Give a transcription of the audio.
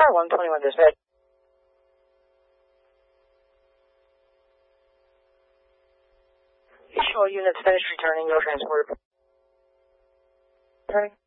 Tower 121 dispatch. Visual units finished returning, no transport. Returning.